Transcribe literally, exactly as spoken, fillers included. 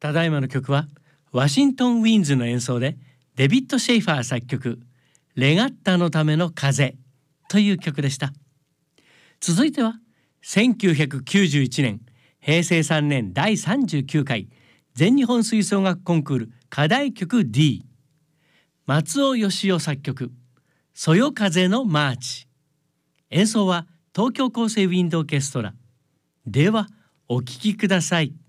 ただいまの曲はワシントン・ウィンズの演奏でデビッド・シェイファー作曲レガッタのための風という曲でした。続いてはせんきゅうひゃくきゅうじゅういちねんへいせいさんねんだいさんじゅうきゅうかい全日本吹奏楽コンクール課題曲 ディー 松尾義雄作曲そよ風のマーチ。演奏は東京厚生ウィンドオーケストラ。ではお聴きください。